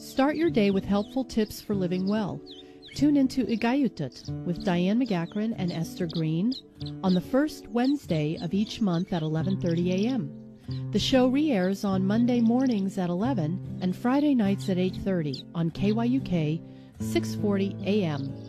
Start your day with helpful tips for living well. Tune into Igayutat with Diane McGachran and Esther Green on the first Wednesday of each month at 11:30 a.m. The show re-airs on Monday mornings at 11 and Friday nights at 8:30 on KYUK 640 AM.